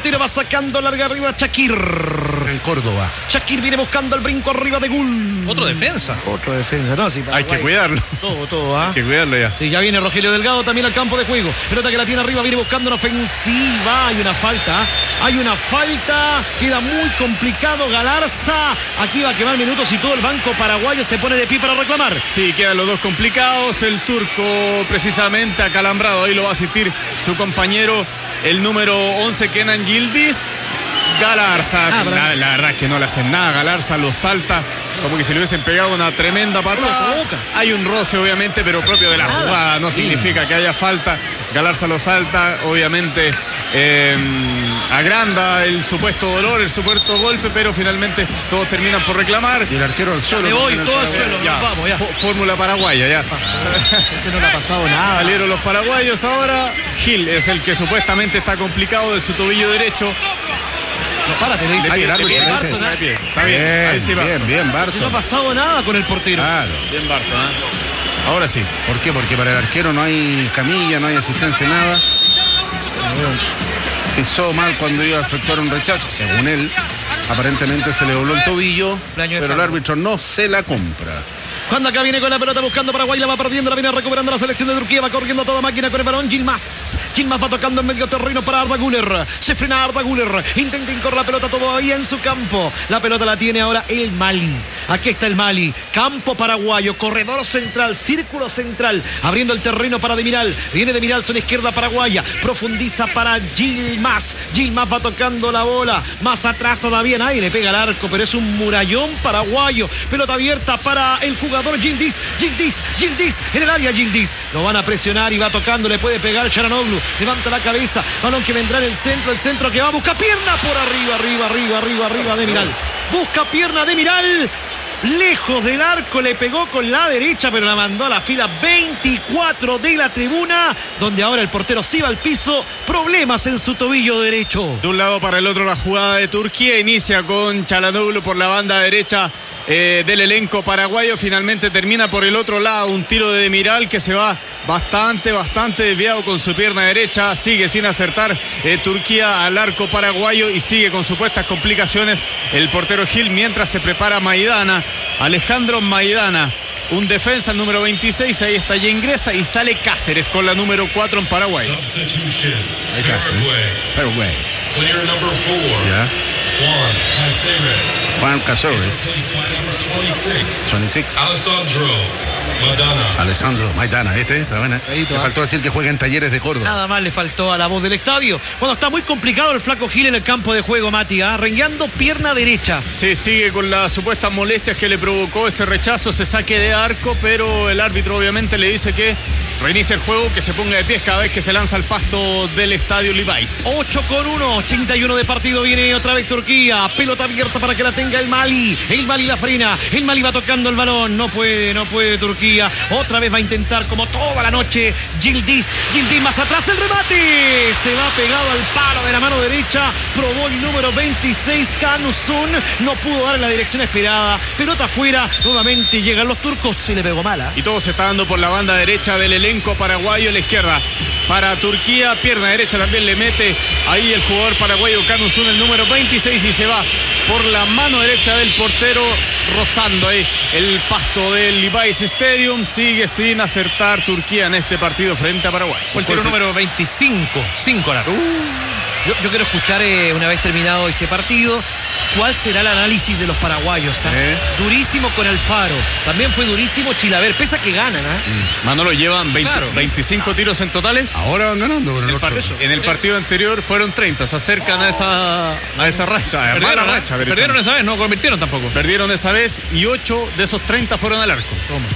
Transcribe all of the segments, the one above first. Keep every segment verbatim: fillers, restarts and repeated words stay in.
portero va sacando larga arriba Shakir. En Córdoba. Shakir viene buscando el brinco arriba de Gul. Otro defensa. Otro defensa, no, sí, Hay que cuidarlo. Todo, todo, ¿ah? Hay que cuidarlo ya. Sí, ya viene Rogelio Delgado también al campo de juego. Pelota que la tiene arriba, viene buscando una ofensiva. Hay una falta. Hay una falta. Queda muy complicado Galarza. Aquí va a quemar minutos y todo el banco paraguayo se pone de pie para reclamar. Sí, quedan los dos complicados. El turco precisamente acalambrado. Ahí lo va a asistir su compañero, el número once, Kenan Yildiz. Galarza, ah, la, la verdad es que no le hacen nada. Galarza lo salta como que si le hubiesen pegado una tremenda patada. Hay un roce obviamente, pero propio de la nada. jugada, no significa que haya falta. Galarza lo salta, obviamente eh, agranda el supuesto dolor, el supuesto golpe, pero finalmente todos terminan por reclamar. Y el arquero al suelo. Me voy todo al suelo, ya, vamos, ya. Fórmula paraguaya, ya. Este no le ha pasado nada. Salieron los paraguayos ahora. Gil es el que supuestamente está complicado de su tobillo derecho. No, párate, le dice. Ahí el árbitro bien, le dice. Barton, ¿eh? Está bien, Bien, ahí sí va. bien, bien, Barton. Si no ha pasado nada con el portero. Claro. Bien Barton, ¿eh? Ahora sí. ¿Por qué? Porque para el arquero no hay camilla, no hay asistencia, nada. Pisó mal cuando iba a efectuar un rechazo, según él. Aparentemente se le dobló el tobillo, pero el árbitro no se la compra. Cuando acá viene con la pelota buscando Paraguay, la va perdiendo, la viene recuperando la selección de Turquía, va corriendo a toda máquina con el balón. Yilmaz, Yilmaz va tocando en medio terreno para Arda Güler, se frena Arda Güler, intenta incorrer la pelota todavía en su campo, la pelota la tiene ahora el Mali. Aquí está el Mali, campo paraguayo, corredor central, círculo central, abriendo el terreno para Demiral, viene Demiral, zona izquierda paraguaya, profundiza para Yilmaz, Yilmaz va tocando la bola, más atrás todavía nadie le pega al arco, pero es un murallón paraguayo, pelota abierta para el jugador Yildiz, Yildiz, Yildiz, en el área Yildiz, lo van a presionar y va tocando, le puede pegar Çalhanoğlu, levanta la cabeza, balón que vendrá en el centro, el centro que va a buscar pierna por arriba, arriba, arriba, arriba, arriba de Miral, busca pierna de Miral, lejos del arco, le pegó con la derecha, pero la mandó a la fila veinticuatro de la tribuna, donde ahora el portero se va al piso, problemas en su tobillo derecho. De un lado para el otro la jugada de Turquía, inicia con Çalhanoğlu por la banda derecha eh, del elenco paraguayo, finalmente termina por el otro lado, un tiro de Demiral que se va bastante, bastante desviado con su pierna derecha, sigue sin acertar eh, Turquía al arco paraguayo y sigue con supuestas complicaciones el portero Gil, mientras se prepara Maidana, Alejandro Maidana, un defensa, el número veintiséis, ahí está, ya ingresa y sale Cáceres con la número cuatro en Paraguay. Substitution. Ahí está. Paraguay. Player number four. Ya. Juan Cáceres. Juan Is Cáceres. replaced by number twenty-six. veintiséis. Alessandro Maidana. Alessandro Maidana, este está buena. Ahí Le está. faltó decir que juega en Talleres de Córdoba. Nada más le faltó a la voz del estadio. Cuando está muy complicado el flaco Gil en el campo de juego, Mati, ¿ah? Rengueando pierna derecha. Sí, sigue con las supuestas molestias que le provocó ese rechazo, ese saque de arco, pero el árbitro obviamente le dice que reinicie el juego, que se ponga de pies cada vez que se lanza al pasto del estadio Levi's. ocho con uno, ochenta y uno de partido, viene otra vez Turquía, pelota abierta para que la tenga el Mali, el Mali la frena, el Mali va tocando el balón, no puede, no puede Turquía, otra vez va a intentar como toda la noche, Yildiz, Yildiz más atrás, el remate, se va pegado al palo de la mano derecha, probó el número veintiséis, Canuzun, no pudo dar en la dirección esperada, pelota afuera, nuevamente llegan los turcos, se le pegó mala. Y todo se está dando por la banda derecha del elenco paraguayo, a la izquierda para Turquía, pierna derecha también le mete ahí el jugador paraguayo Canuzun, el número veintiséis, y se va por la mano derecha del portero, rozando ahí el pasto del Levi's Stadium. Sigue sin acertar Turquía en este partido frente a Paraguay. Fue el tiro número veinticinco, cinco al arco. Yo, yo quiero escuchar, eh, una vez terminado este partido, cuál será el análisis de los paraguayos. ¿eh? ¿Eh? Durísimo con Alfaro, también fue durísimo Chilaver, pesa que ganan. ¿eh? Manolo, llevan veinte, Claro. veinticinco tiros en totales. Ahora van ganando, pero En el, no par- en el partido anterior fueron treinta, se acercan a esa, a esa racha, a mala Perdieron, ¿eh? racha. Perdieron derechamente. esa vez, no convirtieron tampoco. Perdieron esa vez y ocho de esos treinta fueron al arco. Toma.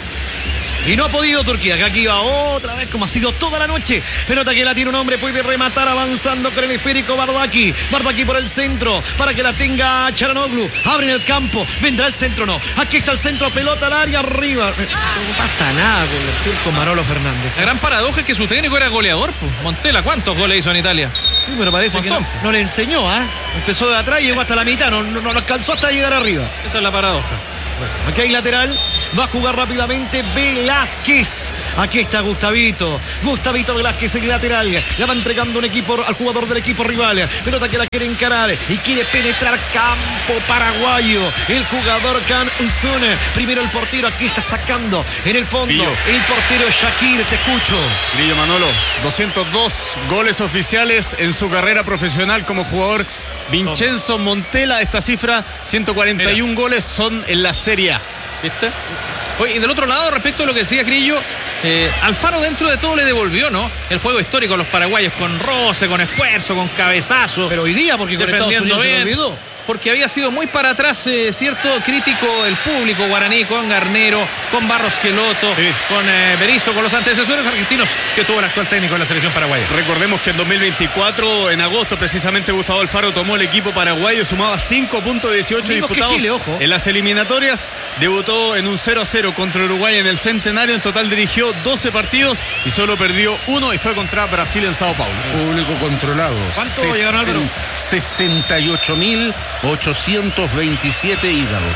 Y no ha podido Turquía, que aquí va otra vez como ha sido toda la noche. Pelota que la tiene un hombre, puede rematar avanzando con el esférico Bardaki. Bardaki por el centro, para que la tenga Çalhanoğlu. Abre en el campo, vendrá el centro, no. Aquí está el centro, pelota al área, arriba. No pasa nada con los turcos, Manolo Fernández. La gran paradoja es que su técnico era goleador, pues. Montela, ¿cuántos goles hizo en Italia? Sí, pero parece que no, Montón. no le enseñó, ¿ah? ¿eh? Empezó de atrás y llegó hasta la mitad, no, no, no alcanzó hasta llegar arriba. Esa es la paradoja. Aquí hay lateral, Va a jugar rápidamente Velázquez. Aquí está Gustavito. Gustavito Velázquez, el lateral. La va entregando un equipo al jugador del equipo rival. Pelota que la quiere encarar y quiere penetrar campo paraguayo. El jugador Can Uzun. Primero el portero. Aquí está sacando en el fondo. Pillo. El portero Shakir. Te escucho. Grillo Manolo, doscientos dos goles oficiales en su carrera profesional como jugador. Vincenzo Montella, esta cifra, ciento cuarenta y uno Mira. Goles son en la Serie A. ¿Viste? Oye, y del otro lado, respecto a lo que decía Grillo, eh, Alfaro dentro de todo le devolvió, ¿no? El juego histórico a los paraguayos, con roce, con esfuerzo, con cabezazo. Pero hoy día, porque con Estados Unidos se olvidó. Porque había sido muy para atrás, eh, cierto, crítico el público guaraní con Garnero, con Barros Queloto, sí. con eh, Berizzo, con los antecesores argentinos que tuvo el actual técnico en la selección paraguaya. Recordemos que en dos mil veinticuatro, en agosto, precisamente Gustavo Alfaro tomó el equipo paraguayo, sumaba cinco punto dieciocho disputados Chile, ojo. en las eliminatorias, debutó en un cero a cero contra Uruguay en el Centenario, en total dirigió doce partidos y solo perdió uno y fue contra Brasil en Sao Paulo. Público controlado. ¿Cuánto llegaron, Álvaro? sesenta y ocho mil ochocientos veintisiete hígados.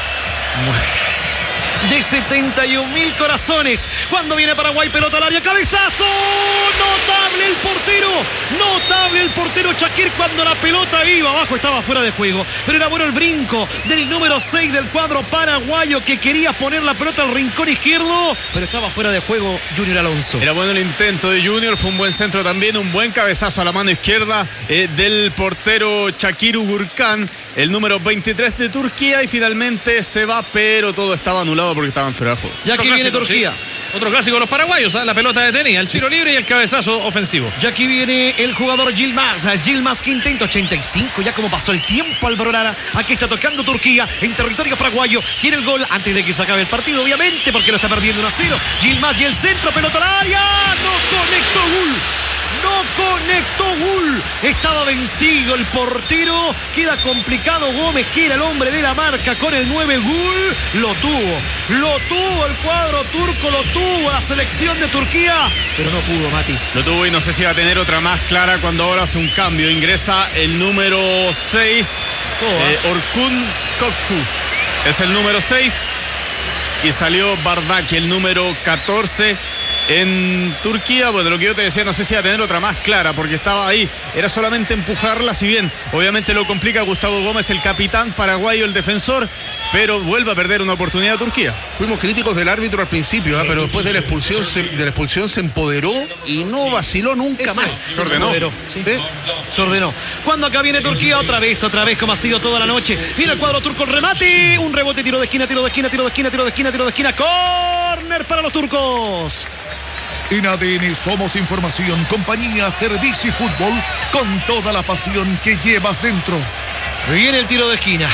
De setenta y un mil corazones. Cuando viene Paraguay, pelota al área, cabezazo. Notable el portero. Notable el portero Shakir cuando la pelota iba abajo, estaba fuera de juego. Pero era bueno el brinco del número seis del cuadro paraguayo que quería poner la pelota al rincón izquierdo, pero estaba fuera de juego Junior Alonso. Era bueno el intento de Junior, fue un buen centro también, un buen cabezazo a la mano izquierda eh, del portero Shakir Gurkan, el número veintitrés de Turquía, y finalmente se va, pero todo estaba anulado porque estaban fuera de juego. Y aquí viene Turquía. Sí. Otro clásico de los paraguayos, ¿eh? La pelota detenida, el tiro libre y el cabezazo ofensivo. Y aquí viene el jugador Yilmaz. Yilmaz que intenta ochenta y cinco, ya como pasó el tiempo Álvaro Lara. Aquí está tocando Turquía en territorio paraguayo. Quiere el gol antes de que se acabe el partido, obviamente, porque lo está perdiendo uno a cero. Yilmaz y el centro, pelota al área. No conectó gol. No conectó gol. Estaba vencido el portero. Queda complicado Gómez, que era el hombre de la marca con el nueve. Gol. Lo tuvo. Lo tuvo el cuadro turco. Lo tuvo la selección de Turquía. Pero no pudo, Mati. Lo tuvo y no sé si va a tener otra más clara cuando ahora hace un cambio. Ingresa el número seis. Oh, eh, Orkun Kokku. Es el número seis. Y salió Bardaki, el número catorce. En Turquía, bueno, lo que yo te decía, no sé si va a tener otra más clara, porque estaba ahí, era solamente empujarla, si bien obviamente lo complica Gustavo Gómez, el capitán paraguayo, el defensor, pero vuelve a perder una oportunidad a Turquía. Fuimos críticos del árbitro al principio, ¿eh? Pero después de la expulsión se, de la expulsión se empoderó y no vaciló nunca Eso, más. Se ordenó. Sí. ¿Eh? Se ordenó. Cuando acá viene Turquía, otra vez, otra vez, como ha sido toda la noche. Viene el cuadro turco, el remate, un rebote, tiro de esquina, tiro de esquina, tiro de esquina, tiro de esquina, tiro de esquina, córner para los turcos. En A D N somos información, compañía, servicio y fútbol con toda la pasión que llevas dentro. Viene el tiro de esquina.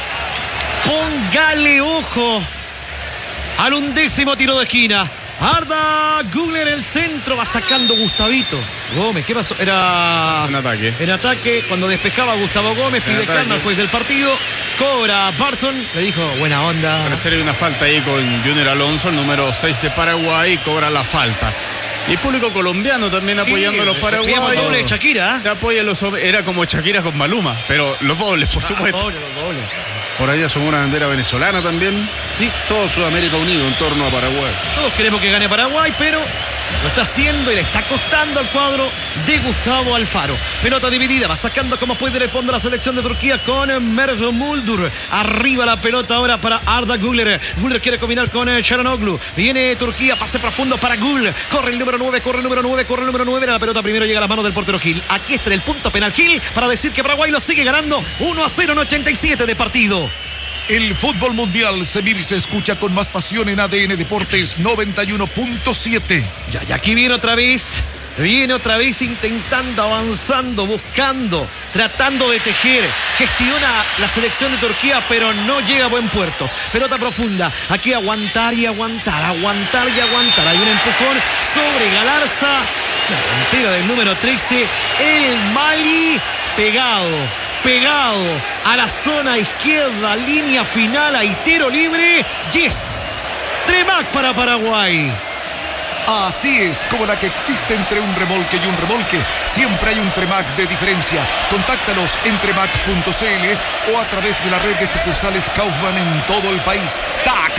Póngale ojo al undécimo tiro de esquina. Arda Güler, el centro, va sacando Gustavito Gómez. ¿Qué pasó? Era en ataque. En ataque, cuando despejaba Gustavo Gómez, pide calma al juez del partido. Cobra Barton, le dijo buena onda. Parece que hay una falta ahí con Junior Alonso, el número seis de Paraguay, cobra la falta. Y el público colombiano también apoyando sí, a los paraguayos. Doble de Shakira. Se apoya los, era como Shakira con Maluma, pero los dobles, por supuesto. Ah, doble, los dobles. Por ahí asomó una bandera venezolana también. Sí. Todo Sudamérica unido en torno a Paraguay. Todos queremos que gane Paraguay, pero lo está haciendo y le está costando al cuadro de Gustavo Alfaro. Pelota dividida, va sacando como puede en el fondo la selección de Turquía con Merzo Muldur. Arriba la pelota ahora para Arda Güler. Güler quiere combinar con Çalhanoğlu. Viene Turquía, pase profundo para Gül. Corre el número nueve, corre el número nueve, corre el número nueve. La pelota primero llega a las manos del portero Gil. Aquí está el punto penal Gil para decir que Paraguay lo sigue ganando uno a cero en ochenta y siete de partido. El fútbol mundial se vive y se escucha con más pasión en A D N Deportes noventa y uno punto siete. Ya, y aquí viene otra vez, viene otra vez intentando, avanzando, buscando, tratando de tejer. Gestiona la selección de Turquía, pero no llega a buen puerto. Pelota profunda, aquí aguantar y aguantar, aguantar y aguantar. Hay un empujón sobre Galarza, la delantera del número trece, el Mali, pegado. Pegado a la zona izquierda, línea final, hay tiro libre. Yes, Tremac para Paraguay. Así es, como la que existe entre un remolque y un remolque. Siempre hay un Tremac de diferencia. Contáctanos en tremac punto c l o a través de la red de sucursales Kaufman en todo el país. Tac, tac,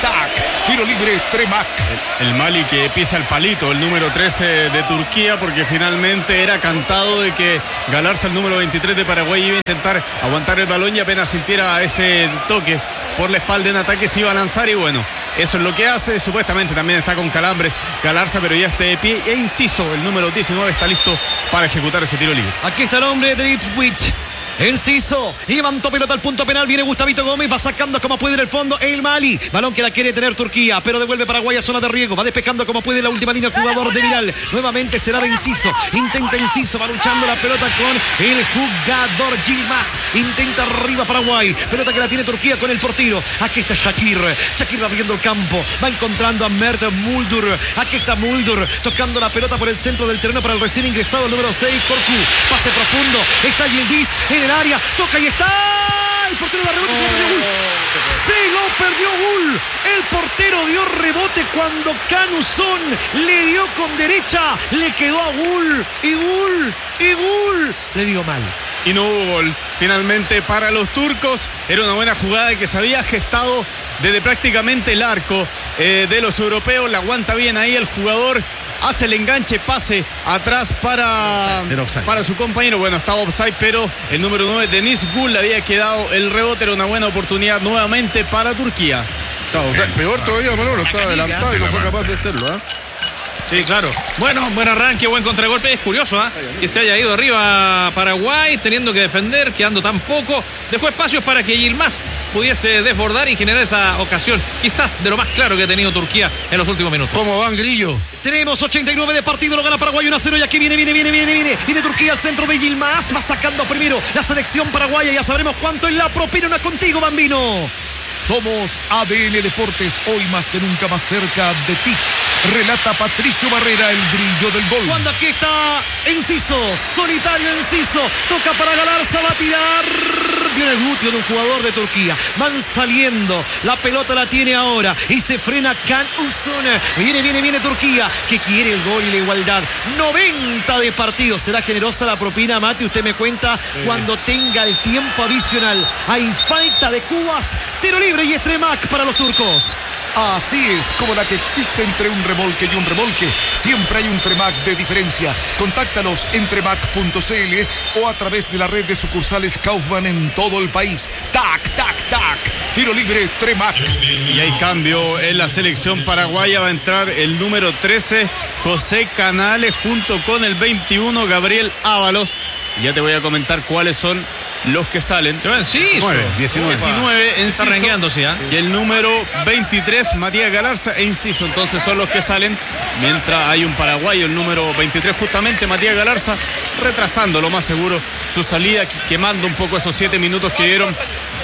tac. Tiro libre, Tremak. El, el Mali que pisa el palito, el número trece de Turquía, porque finalmente era cantado de que Galarza, el número veintitrés de Paraguay, iba a intentar aguantar el balón y apenas sintiera ese toque por la espalda en ataque se iba a lanzar y bueno, eso es lo que hace. Supuestamente también está con calambres Galarza, pero ya está de pie e Enciso, el número diecinueve, está listo para ejecutar ese tiro libre. Aquí está el hombre de Ipswich. Enciso, levantó pelota al punto penal, viene Gustavito Gómez, va sacando como puede en el fondo el Mali, balón que la quiere tener Turquía, pero devuelve Paraguay a zona de riesgo, va despejando como puede la última línea jugador de Viral, nuevamente será de Enciso, intenta Enciso, va luchando la pelota con el jugador Yilmaz, intenta arriba Paraguay, pelota que la tiene Turquía con el portero, aquí está Shakir, Shakir va abriendo el campo, va encontrando a Mert Muldur, aquí está Muldur, tocando la pelota por el centro del terreno para el recién ingresado, el número seis, Corcu, pase profundo, está Yildiz en el área, toca y está el portero da rebote, se lo perdió Gul, el portero dio rebote cuando Canuzón le dio con derecha, le quedó a Gul y Gul y Gul le dio mal. Y no hubo gol finalmente para los turcos. Era una buena jugada que se había gestado desde prácticamente el arco eh, de los europeos. La aguanta bien ahí el jugador, hace el enganche, pase atrás para, para su compañero. Bueno, estaba offside, pero el número nueve, Deniz Gul, le había quedado el rebote. Era una buena oportunidad nuevamente para Turquía. No, o sea, peor todavía, Manolo, estaba adelantado y no fue capaz de hacerlo, ¿eh? Sí, claro. Bueno, buen arranque, buen contragolpe. Es curioso, ¿eh? que se haya ido arriba Paraguay, teniendo que defender, quedando tan poco. Dejó espacios para que Yilmaz pudiese desbordar y generar esa ocasión, quizás de lo más claro que ha tenido Turquía en los últimos minutos. ¿Cómo van, Grillo? Tenemos ochenta y nueve de partido, lo gana Paraguay uno a cero y aquí viene, viene, viene, viene, viene. Viene Turquía al centro de Yilmaz, va sacando primero la selección paraguaya. Ya sabremos cuánto es la propina. Una contigo, Bambino. Somos A D N Deportes, hoy más que nunca más cerca de ti. Relata Patricio Barrera, el Grillo del gol. Cuando aquí está Enciso, solitario Enciso, toca para Galarza, va a tirar. Viene el glúteo de un jugador de Turquía. Van saliendo, la pelota la tiene ahora y se frena Can Uzun. Viene, viene, viene Turquía, que quiere el gol y la igualdad. noventa de partido. ¿Será generosa la propina, Mati? Usted me cuenta sí. Cuando tenga el tiempo adicional. Hay falta de cubas, tiro libre y Tremak para los turcos. Así es, como la que existe entre un remolque y un remolque. Siempre hay un Tremac de diferencia. Contáctanos en tremac punto c l o a través de la red de sucursales Kaufman en todo el país. ¡Tac, tac, tac! Tiro libre, Tremac. Y hay cambio en la selección paraguaya. Va a entrar el número trece, José Canales, junto con el veintiuno, Gabriel Ábalos. Ya te voy a comentar cuáles son los que salen. Se va Enciso. diecinueve, Enciso. Está rengueando, sí, ¿eh? Y el número veintitrés, Matías Galarza e Enciso. Entonces son los que salen. Mientras hay un paraguayo, el número veintitrés, justamente Matías Galarza, retrasando lo más seguro su salida, quemando un poco esos siete minutos que dieron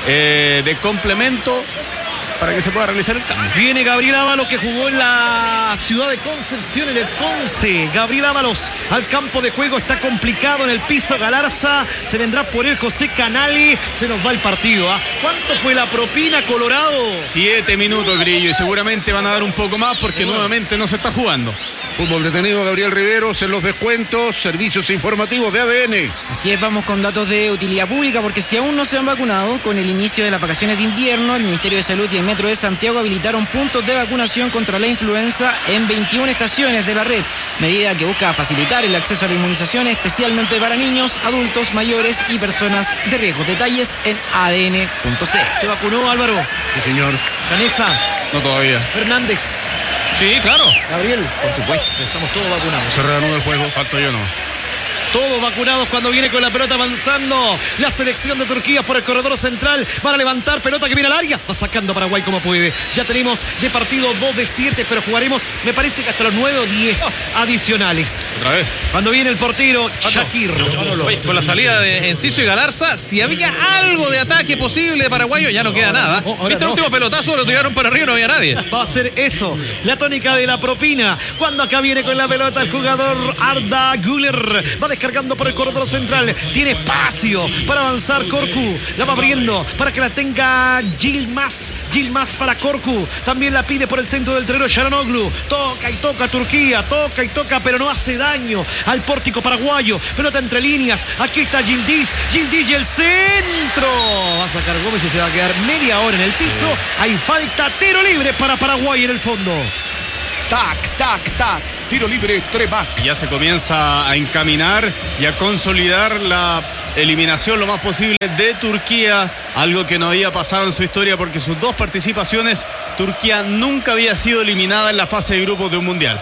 eh, de complemento para que se pueda realizar el cambio. Viene Gabriel Ábalos, que jugó en la ciudad de Concepción, en el Conce. Gabriel Ábalos al campo de juego, está complicado en el piso. Galarza, se vendrá por él José Canale. Se nos va el partido, ¿eh? ¿Cuánto fue la propina, Colorado? Siete minutos, Grillo, y seguramente van a dar un poco más porque bueno, nuevamente no se está jugando. Fútbol detenido, Gabriel Riveros en los descuentos, servicios informativos de A D N. Así es, vamos con datos de utilidad pública, porque si aún no se han vacunado, con el inicio de las vacaciones de invierno, el Ministerio de Salud y el Metro de Santiago habilitaron puntos de vacunación contra la influenza en veintiuna estaciones de la red, medida que busca facilitar el acceso a la inmunización, especialmente para niños, adultos mayores y personas de riesgo. Detalles en A D N punto c l. ¿Se vacunó, Álvaro? Sí, señor. Canesa. No todavía. Fernández. Sí, claro. Gabriel, por supuesto. Estamos todos vacunados. Se reanuda el juego. Falto yo no. Todos vacunados cuando viene con la pelota avanzando. La selección de Turquía por el corredor central. Van a levantar pelota que viene al área. Va sacando Paraguay como puede. Ya tenemos de partido dos de siete, pero jugaremos, me parece que hasta los nueve o diez oh. adicionales. Otra vez. Cuando viene el portero, Shakir. Oye, con la salida de Enciso y Galarza, si había algo de ataque posible de paraguayo, ya no queda nada. Oh, ¿Viste no. el último pelotazo? Lo tiraron para arriba y no había nadie. Va a ser eso. La tónica de la propina. Cuando acá viene con la pelota el jugador Arda Güler. Va a descargando por el corredor central. Tiene espacio para avanzar Corcu. La va abriendo para que la tenga Yilmaz. Yilmaz para Corcu. También la pide por el centro del terreno Çalhanoğlu. Toca y toca Turquía. Toca y toca, pero no hace daño al pórtico paraguayo. Pelota entre líneas. Aquí está Yildiz. Yildiz y el centro. Va a sacar Gómez y se va a quedar media hora en el piso. Hay falta, tiro libre para Paraguay en el fondo. Tac, tac, tac. Tiro libre, Tremac. Y ya se comienza a encaminar y a consolidar la eliminación lo más posible de Turquía, algo que no había pasado en su historia porque sus dos participaciones, Turquía nunca había sido eliminada en la fase de grupos de un mundial.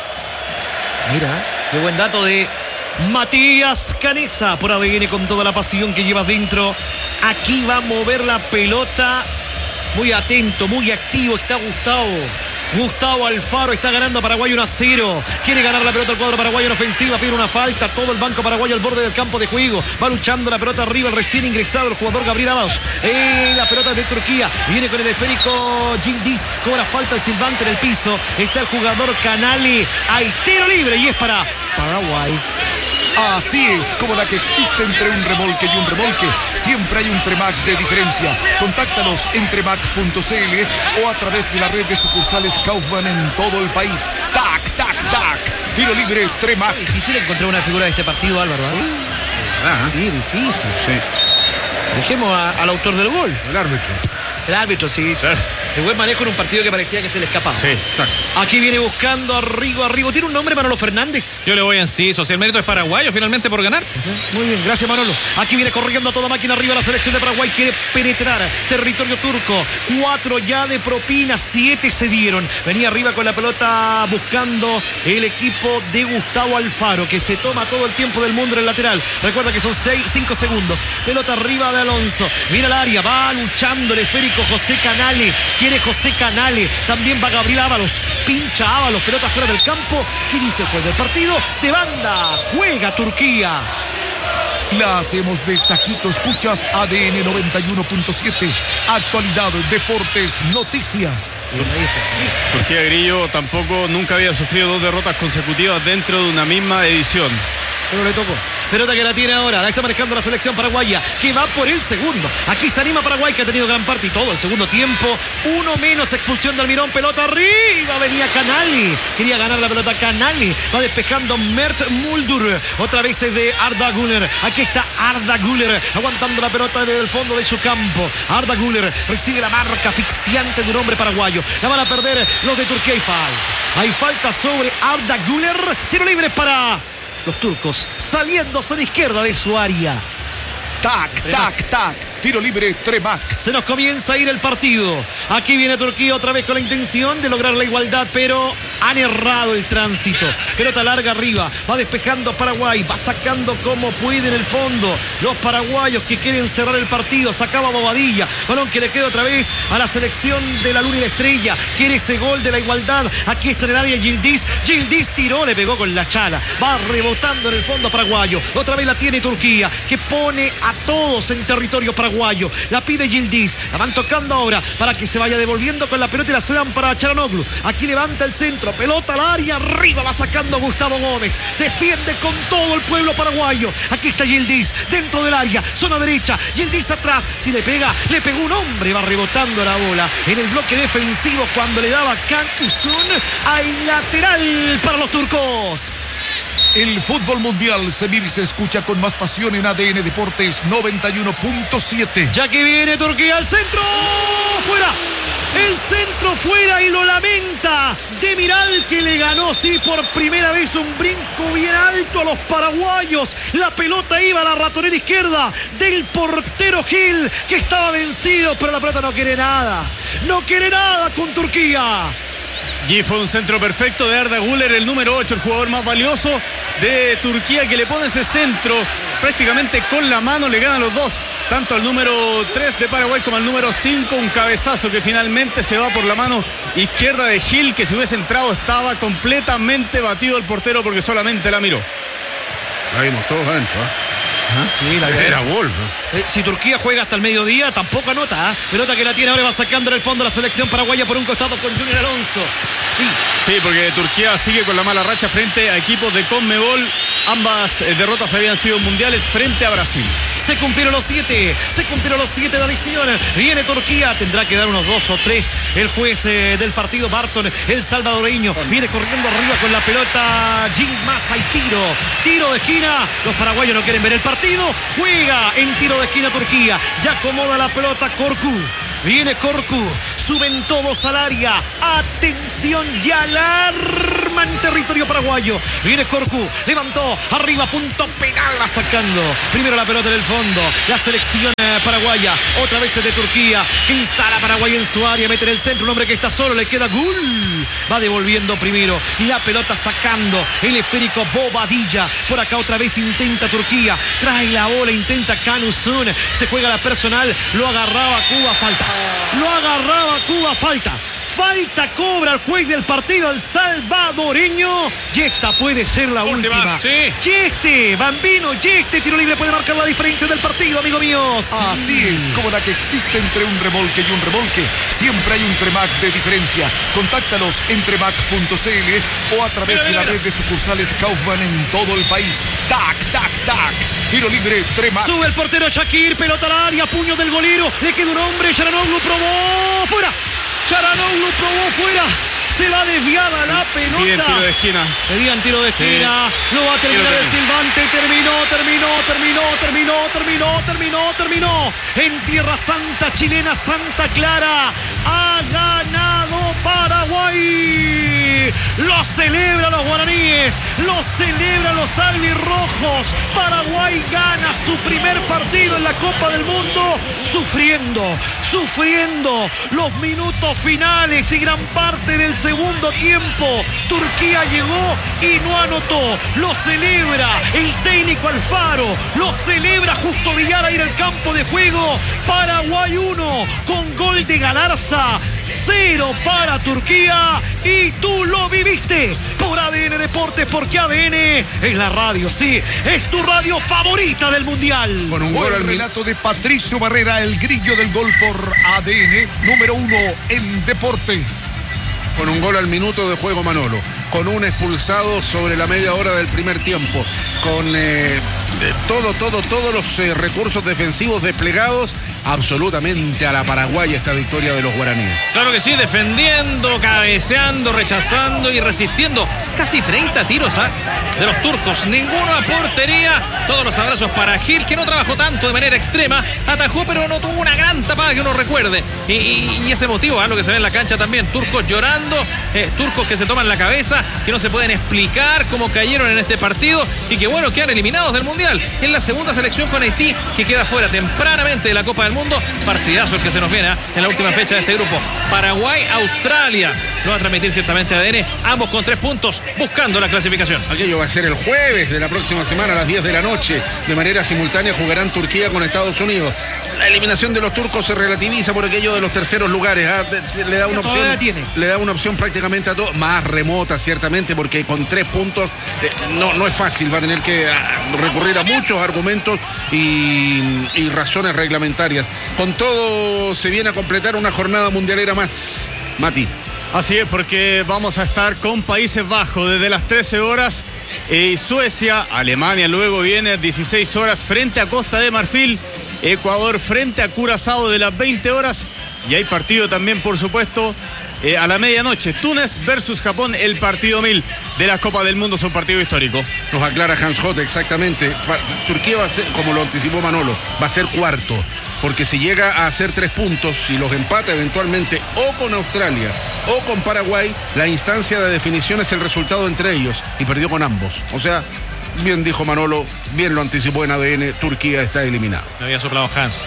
Mira, qué buen dato de Matías Canesa. Por A D N con toda la pasión que llevas dentro. Aquí va a mover la pelota. Muy atento, muy activo está Gustavo. Gustavo Alfaro está ganando a Paraguay uno a cero. Quiere ganar la pelota al cuadro paraguayo en ofensiva. Pide una falta. Todo el banco paraguayo al borde del campo de juego. Va luchando la pelota arriba. El recién ingresado, el jugador Gabriel Ábalos. Eh, la pelota de Turquía. Viene con el esférico Yildiz. Cobra falta el silbante en el piso. Está el jugador Canale. Hay tiro libre y es para Paraguay. Así es, como la que existe entre un remolque y un remolque, siempre hay un Tremac de diferencia. Contáctanos en tremac punto c l o a través de la red de sucursales Kaufman en todo el país. Tac, tac, tac. Tiro libre, Tremac. Es difícil encontrar una figura de este partido, Álvaro. ¿eh? Ah, Sí, difícil. sí. Dejemos a- al autor del gol. El árbitro. El árbitro, sí. Sí. El buen manejo en un partido que parecía que se le escapaba. Sí. Exacto. Aquí viene buscando arriba, arriba. ¿Tiene un nombre Manolo Fernández? Yo le voy a inciso. Si el mérito es paraguayo finalmente por ganar. Muy bien, gracias Manolo. Aquí viene corriendo a toda máquina arriba la selección de Paraguay. Quiere penetrar territorio turco. Cuatro ya de propina, siete se dieron. Venía arriba con la pelota buscando el equipo de Gustavo Alfaro, que se toma todo el tiempo del mundo en el lateral. Recuerda que son seis, cinco segundos. Pelota arriba de Alonso. Viene al área, va luchando el esférico José Canale. Quiere José Canale. También va Gabriel Ábalos. Pincha Ábalos, pelota fuera del campo. ¿Qué dice el juez del partido? De banda, juega Turquía. La hacemos de taquito. Escuchas A D N noventa y uno punto siete. Actualidad, deportes, noticias. Turquía, Grillo, tampoco nunca había sufrido dos derrotas consecutivas dentro de una misma edición. Pero le tocó. Pelota que la tiene ahora. La está manejando la selección paraguaya, que va por el segundo. Aquí se anima Paraguay, que ha tenido gran parte y todo el segundo tiempo. Uno menos, expulsión de Almirón. Pelota arriba. Venía Canale. Quería ganar la pelota Canale. Va despejando Mert Muldur. Otra vez es de Arda Güler. Aquí está Arda Güler aguantando la pelota desde el fondo de su campo. Arda Güler recibe la marca asfixiante de un hombre paraguayo. La van a perder los de Turquía. Hay falta. Hay falta sobre Arda Güler. Tiro libre para los turcos, saliéndose de izquierda de su área. Tac, tac, tac. Tiro libre, Tremac. Se nos comienza a ir el partido. Aquí viene Turquía otra vez con la intención de lograr la igualdad, pero han errado el tránsito. Pelota larga arriba, va despejando Paraguay, va sacando como puede en el fondo. Los paraguayos que quieren cerrar el partido, sacaba Bobadilla, balón que le queda otra vez a la selección de la Luna y la Estrella. Quiere ese gol de la igualdad. Aquí está en el área Yildiz. Yildiz tiró, le pegó con la chala. Va rebotando en el fondo paraguayo. Otra vez la tiene Turquía, que pone a todos en territorio paraguayo. La pide Yildiz. La van tocando ahora para que se vaya devolviendo con la pelota y la cedan para Çalhanoğlu. Aquí levanta el centro. Pelota al área. Arriba va sacando Gustavo Gómez. Defiende con todo el pueblo paraguayo. Aquí está Yildiz dentro del área. Zona derecha. Yildiz atrás. Si le pega, le pegó un hombre. Va rebotando la bola en el bloque defensivo cuando le daba Can Uzun. Hay lateral para los turcos. El fútbol mundial se vive y se escucha con más pasión en A D N Deportes noventa y uno punto siete. Ya que viene Turquía al centro. Fuera. El centro fuera y lo lamenta Demiral, que le ganó, sí, por primera vez un brinco bien alto a los paraguayos. La pelota iba a la ratonera izquierda del portero Gil, que estaba vencido, pero la pelota no quiere nada. No quiere nada con Turquía. Y fue un centro perfecto de Arda Güler, el número ocho, el jugador más valioso de Turquía, que le pone ese centro prácticamente con la mano, le ganan los dos, tanto al número tres de Paraguay como al número cinco, un cabezazo que finalmente se va por la mano izquierda de Gil, que si hubiese entrado estaba completamente batido el portero porque solamente la miró. La vimos todos adentro, ¿eh? ¿Ah? Sí, la Era gol, ¿no? Eh, si Turquía juega hasta el mediodía, tampoco anota. ¿eh? Pelota que la tiene ahora, va sacando en el fondo la selección paraguaya por un costado con Junior Alonso. Sí. Sí, porque Turquía sigue con la mala racha frente a equipos de Conmebol. Ambas eh, derrotas habían sido mundiales frente a Brasil. Se cumplieron los siete, se cumplieron los siete de adicción. Viene Turquía, tendrá que dar unos dos o tres. El juez eh, del partido, Barton, el salvadoreño, viene corriendo arriba con la pelota. Yilmaz, hay tiro, tiro de esquina. Los paraguayos no quieren ver el partido. Juega en tiro de esquina Turquía. Ya acomoda la pelota Korku. Viene Korku, suben todos al área. Atención, ya alarma en territorio paraguayo. Viene Korku, levantó, arriba, punto penal, va sacando. Primero la pelota en el fondo. La selección eh, paraguaya, otra vez es de Turquía, que instala a Paraguay en su área, mete en el centro, un hombre que está solo, le queda gol. Va devolviendo primero, la pelota sacando, el esférico Bobadilla. Por acá otra vez intenta Turquía, trae la bola, intenta Canuzón, se juega la personal, lo agarraba Cuba, falta. Lo agarraba Cuba, falta. Falta cobra el juez del partido, el salvadoreño. Y esta puede ser la última. última. Sí. Y este, Bambino, y este tiro libre puede marcar la diferencia del partido, amigo mío. Sí. Así es, como la que existe entre un remolque y un remolque. Siempre hay un Tremac de diferencia. Contáctalos en tremac punto c l o a través mira, de la mira. red de sucursales Kaufman en todo el país. Tac, tac, tac. Tiro libre, Tremac. Sube el portero Shakir, pelota al área, puño del golero. Le queda un hombre, Sharanoglu probó. ¡Fuera! Sharanoglu probó fuera. Se va desviada la pelota. Piden tiro de esquina. Pedían tiro de esquina. Sí. Lo va a terminar el silbante. Terminó, terminó, terminó, terminó, terminó, terminó, terminó. En Tierra Santa chilena, Santa Clara. Ha ganado Paraguay. Lo celebran los guaraníes. Lo celebran los albirrojos. Paraguay gana su primer partido en la Copa del Mundo. Sufriendo, sufriendo los minutos finales y gran parte del segundo tiempo. Turquía llegó y no anotó. Lo celebra el técnico Alfaro. Lo celebra Justo Villar ahí en el campo de juego. Paraguay uno con gol de Galarza. Cero para Turquía. Y tú lo viviste por A D N Deportes, porque A D N es la radio, sí, es tu radio favorita del Mundial. Con un gol al relato de Patricio Barrera, el grillo del gol por A D N, número uno en deporte. Con un gol al minuto de juego, Manolo, con un expulsado sobre la media hora del primer tiempo, con eh, todo, todo, todos los eh, recursos defensivos desplegados, absolutamente a la paraguaya esta victoria de los guaraníes. Claro que sí, defendiendo, cabeceando, rechazando y resistiendo. Casi treinta tiros ¿eh? de los turcos, ninguno a portería. Todos los abrazos para Gil, que no trabajó tanto de manera extrema, atajó pero no tuvo una gran tapada que uno recuerde. Y, y, y ese motivo, ¿eh? lo que se ve en la cancha también, turcos llorando. Eh, turcos que se toman la cabeza, que no se pueden explicar cómo cayeron en este partido y que bueno, quedan eliminados del Mundial. En la segunda selección con Haití, que queda fuera tempranamente de la Copa del Mundo. Partidazo el que se nos viene ¿eh? en la última fecha de este grupo. Paraguay-Australia. Lo va a transmitir ciertamente A D N, ambos con tres puntos, buscando la clasificación. Aquello va a ser el jueves de la próxima semana a las diez de la noche. De manera simultánea jugarán Turquía con Estados Unidos. La eliminación de los turcos se relativiza por aquello de los terceros lugares. ¿eh? Le da una opción. Tiene. Le da una opción prácticamente a todos, más remota ciertamente, porque con tres puntos eh, no, no es fácil, va a tener que uh, recurrir a muchos argumentos y, y razones reglamentarias. Con todo, se viene a completar una jornada mundialera más. Mati. Así es, porque vamos a estar con Países Bajos desde las trece horas y eh, Suecia, Alemania luego viene dieciséis horas frente a Costa de Marfil, Ecuador frente a Curazao de las veinte horas y hay partido también, por supuesto, Eh, a la medianoche, Túnez versus Japón, el partido mil de la Copa del Mundo, es un partido histórico. Nos aclara Hans Hotte, exactamente. Turquía va a ser, como lo anticipó Manolo, va a ser cuarto, porque si llega a hacer tres puntos y los empata eventualmente o con Australia o con Paraguay, la instancia de definición es el resultado entre ellos, y perdió con ambos. O sea, bien dijo Manolo, bien lo anticipó en A D N, Turquía está eliminado. Me había soplado Hans.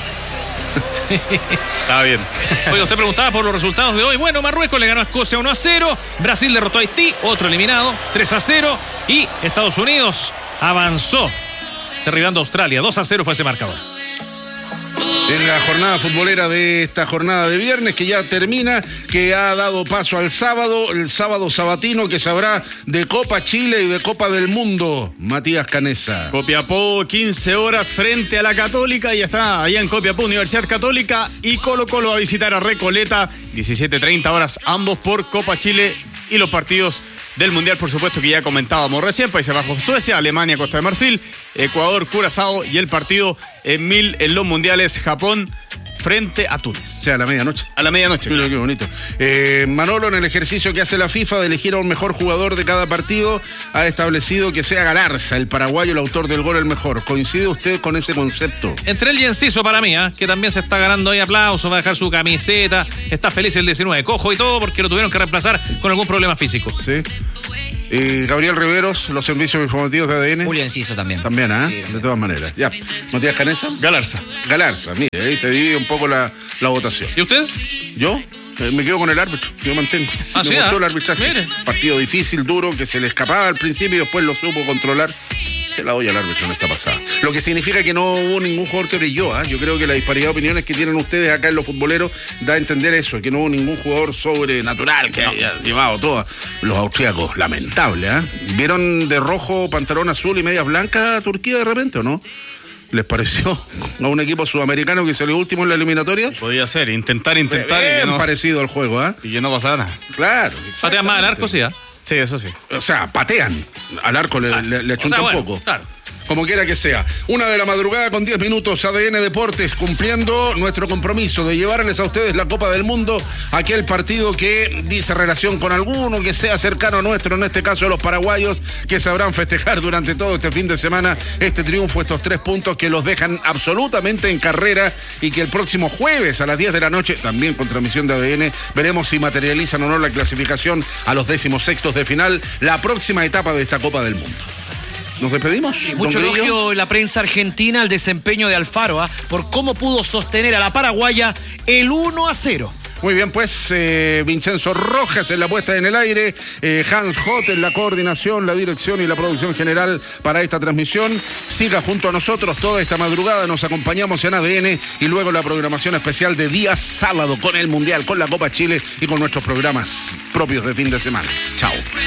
Sí. Está bien. Oiga, usted preguntaba por los resultados de hoy. Bueno, Marruecos le ganó a Escocia uno a cero. Brasil derrotó a Haití, otro eliminado, tres a cero. Y Estados Unidos avanzó, derribando a Australia. dos a cero fue ese marcador. en la jornada futbolera de esta jornada de viernes que ya termina, que ha dado paso al sábado, el sábado sabatino que sabrá de Copa Chile y de Copa del Mundo. Matías Canesa. Copiapó, quince horas frente a la Católica, y está allá en Copiapó, Universidad Católica, y Colo Colo va a visitar a Recoleta, diecisiete treinta horas, ambos por Copa Chile, y los partidos del Mundial, por supuesto, que ya comentábamos recién: Países Bajos, Suecia, Alemania, Costa de Marfil, Ecuador, Curazao, y el partido en mil en los Mundiales, Japón frente a Túnez. O sea, a la medianoche. A la medianoche. Mira qué bonito. Eh, Manolo, en el ejercicio que hace la FIFA de elegir a un mejor jugador de cada partido, ha establecido que sea Galarza, el paraguayo, el autor del gol, el mejor. ¿Coincide usted con ese concepto? Entre él y Enciso para mí, ¿eh? que también se está ganando ahí aplausos, va a dejar su camiseta, está feliz el diecinueve, cojo y todo, porque lo tuvieron que reemplazar con algún problema físico. Sí. Eh, Gabriel Riveros, los servicios informativos de A D N. Julio Enciso también. También, ¿ah? Sí, ¿eh? De todas maneras. Ya. ¿Matías Canesa? Galarza. Galarza, mire, ahí se divide un poco la, la votación. ¿Y usted? ¿Yo? Eh, me quedo con el árbitro, yo mantengo. Ah, me sí, gustó ¿ah? el arbitraje. Mire. Partido difícil, duro, que se le escapaba al principio y después lo supo controlar. Se la doy al árbitro en esta pasada. Lo que significa que no hubo ningún jugador que brilló, ¿eh? Yo creo que la disparidad de opiniones que tienen ustedes acá en los futboleros da a entender eso, que no hubo ningún jugador sobrenatural que haya llevado todos los austríacos. Lamentable, ¿eh? ¿Vieron de rojo, pantalón azul y medias blancas a Turquía de repente o no? ¿Les pareció a un equipo sudamericano que salió último en la eliminatoria? Podía ser, intentar, intentar. Bien y que no, parecido al juego, ¿ah? ¿eh? y que no pasaba nada. Claro. Patean más al arco, sí, ¿eh? Sí, eso sí. O sea, patean. Al arco le, Ah, le, le o chunta sea, un bueno, poco. claro. Como quiera que sea. Una de la madrugada con diez minutos, A D N Deportes, cumpliendo nuestro compromiso de llevarles a ustedes la Copa del Mundo, aquel partido que dice relación con alguno que sea cercano a nuestro, en este caso a los paraguayos, que sabrán festejar durante todo este fin de semana este triunfo, estos tres puntos que los dejan absolutamente en carrera, y que el próximo jueves a las diez de la noche, también con transmisión de A D N, veremos si materializan o no la clasificación a los décimos sextos de final, la próxima etapa de esta Copa del Mundo. ¿Nos despedimos? Mucho don Grillo? elogio en la prensa argentina al desempeño de Alfaro, ¿ah? por cómo pudo sostener a la paraguaya el uno a cero. Muy bien, pues eh, Vincenzo Rojas en la puesta en el aire, eh, Hans Hot en la coordinación, la dirección y la producción general para esta transmisión. Siga junto a nosotros toda esta madrugada, nos acompañamos en A D N, y luego la programación especial de día sábado con el Mundial, con la Copa Chile y con nuestros programas propios de fin de semana. Chao.